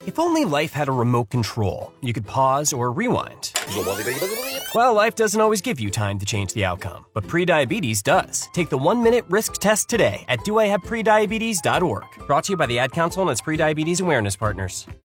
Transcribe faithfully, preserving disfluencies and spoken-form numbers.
If only life had a remote control, you could pause or rewind. Well, life doesn't always give you time to change the outcome, but prediabetes does. Take the one-minute risk test today at do I have prediabetes dot org. Brought to you by the Ad Council and its prediabetes awareness partners.